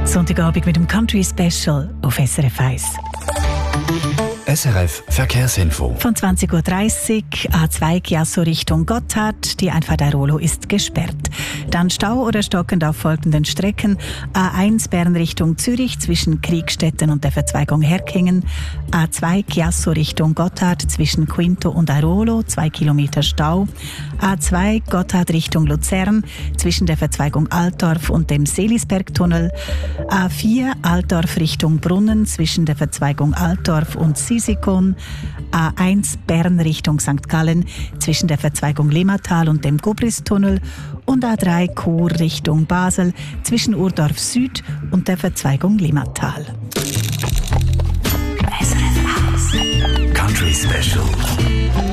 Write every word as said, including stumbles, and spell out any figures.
Sonntagabend mit dem Country Special auf S R F eins. S R F Verkehrsinfo. Von zwanzig Uhr dreißig A zwei Chiasso Richtung Gotthard. Die Einfahrt Airolo ist gesperrt. Dann Stau oder stockend auf folgenden Strecken. A eins Bern Richtung Zürich zwischen Kriegstetten und der Verzweigung Herkingen. A zwei Chiasso Richtung Gotthard zwischen Quinto und Airolo, zwei Kilometer Stau. A zwei Gotthard Richtung Luzern zwischen der Verzweigung Altdorf und dem Seelisbergtunnel. A vier Altdorf Richtung Brunnen zwischen der Verzweigung Altdorf und Sisikon. A eins Bern Richtung Sankt Gallen zwischen der Verzweigung Limmatal und dem Gubristunnel und A drei Chur Richtung Basel zwischen Urdorf Süd und der Verzweigung Limmatal. Country Special.